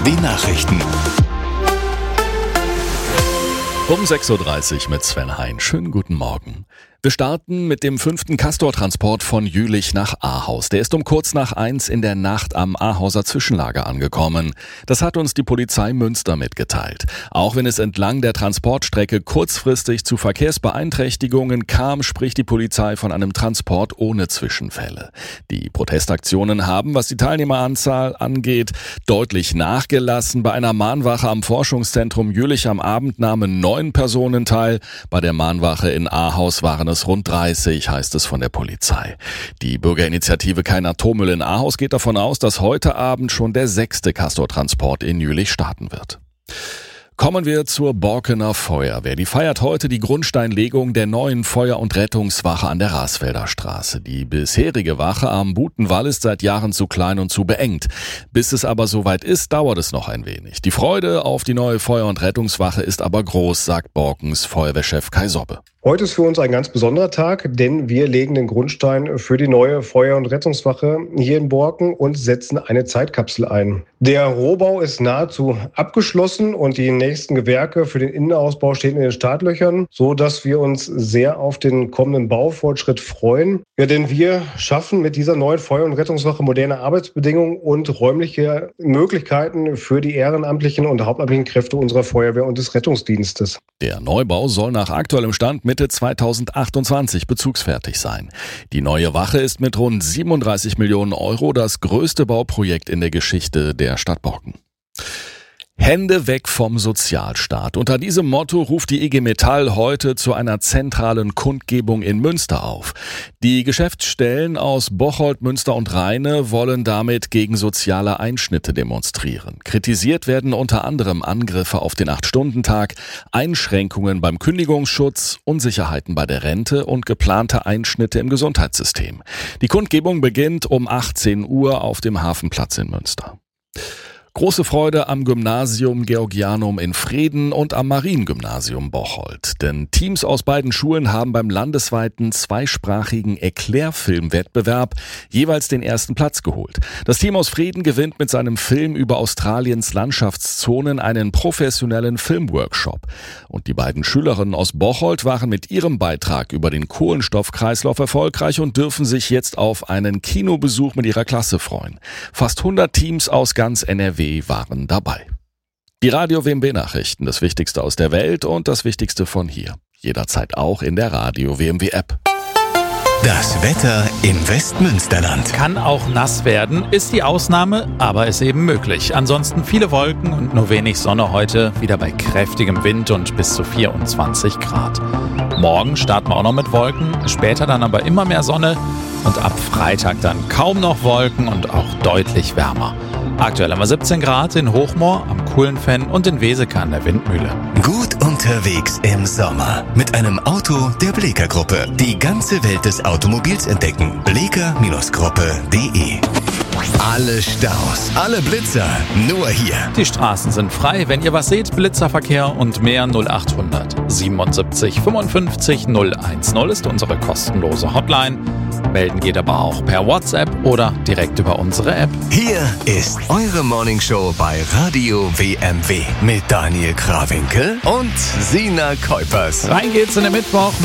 WMW Nachrichten. Um 6.30 Uhr mit Sven Hein. Schönen guten Morgen. Wir starten mit dem 5. Castor-Transport von Jülich nach Ahaus. Der ist um kurz nach 1 in der Nacht am Ahauser Zwischenlager angekommen. Das hat uns die Polizei Münster mitgeteilt. Auch wenn es entlang der Transportstrecke kurzfristig zu Verkehrsbeeinträchtigungen kam, spricht die Polizei von einem Transport ohne Zwischenfälle. Die Protestaktionen haben, was die Teilnehmeranzahl angeht, deutlich nachgelassen. Bei einer Mahnwache am Forschungszentrum Jülich am Abend nahmen 9 Personen teil. Bei der Mahnwache in Ahaus waren es rund 30, heißt es von der Polizei. Die Bürgerinitiative Kein Atommüll in Ahaus geht davon aus, dass heute Abend schon der 6. Castor-Transport in Jülich starten wird. Kommen wir zur Borkener Feuerwehr. Die feiert heute die Grundsteinlegung der neuen Feuer- und Rettungswache an der Rasfelder Straße. Die bisherige Wache am Butenwall ist seit Jahren zu klein und zu beengt. Bis es aber soweit ist, dauert es noch ein wenig. Die Freude auf die neue Feuer- und Rettungswache ist aber groß, sagt Borkens Feuerwehrchef Kai Sobbe. Heute ist für uns ein ganz besonderer Tag, denn wir legen den Grundstein für die neue Feuer- und Rettungswache hier in Borken und setzen eine Zeitkapsel ein. Der Rohbau ist nahezu abgeschlossen und die nächsten Gewerke für den Innenausbau stehen in den Startlöchern, so dass wir uns sehr auf den kommenden Baufortschritt freuen. Ja, denn wir schaffen mit dieser neuen Feuer- und Rettungswache moderne Arbeitsbedingungen und räumliche Möglichkeiten für die ehrenamtlichen und hauptamtlichen Kräfte unserer Feuerwehr und des Rettungsdienstes. Der Neubau soll nach aktuellem Stand Mitte 2028 bezugsfertig sein. Die neue Wache ist mit rund 37 Millionen Euro das größte Bauprojekt in der Geschichte der Stadt Borken. Hände weg vom Sozialstaat. Unter diesem Motto ruft die IG Metall heute zu einer zentralen Kundgebung in Münster auf. Die Geschäftsstellen aus Bocholt, Münster und Rheine wollen damit gegen soziale Einschnitte demonstrieren. Kritisiert werden unter anderem Angriffe auf den 8-Stunden-Tag, Einschränkungen beim Kündigungsschutz, Unsicherheiten bei der Rente und geplante Einschnitte im Gesundheitssystem. Die Kundgebung beginnt um 18 Uhr auf dem Hafenplatz in Münster. Große Freude am Gymnasium Georgianum in Vreden und am Mariengymnasium Bocholt. Denn Teams aus beiden Schulen haben beim landesweiten zweisprachigen Erklärfilmwettbewerb jeweils den ersten Platz geholt. Das Team aus Vreden gewinnt mit seinem Film über Australiens Landschaftszonen einen professionellen Filmworkshop. Und die beiden Schülerinnen aus Bocholt waren mit ihrem Beitrag über den Kohlenstoffkreislauf erfolgreich und dürfen sich jetzt auf einen Kinobesuch mit ihrer Klasse freuen. Fast 100 Teams aus ganz NRW waren dabei. Die Radio WMW Nachrichten, das Wichtigste aus der Welt und das Wichtigste von hier. Jederzeit auch in der Radio WMW App. Das Wetter im Westmünsterland. Kann auch nass werden, ist die Ausnahme, aber ist eben möglich. Ansonsten viele Wolken und nur wenig Sonne heute, wieder bei kräftigem Wind und bis zu 24 Grad. Morgen starten wir auch noch mit Wolken, später dann aber immer mehr Sonne und ab Freitag dann kaum noch Wolken und auch deutlich wärmer. Aktuell haben wir 17 Grad in Hochmoor, am Kuhlenfenn und in Weseke an der Windmühle. Gut unterwegs im Sommer mit einem Auto der Bleeker Gruppe. Die ganze Welt des Automobils entdecken. Bleeker-Gruppe.de. Alle Staus, alle Blitzer, nur hier. Die Straßen sind frei. Wenn ihr was seht, Blitzerverkehr und mehr 0800 77 55 010 ist unsere kostenlose Hotline. Melden geht aber auch per WhatsApp oder direkt über unsere App. Hier ist eure Morningshow bei Radio WMW mit Daniel Krawinkel und Sina Kuipers. Rein geht's in den Mittwoch.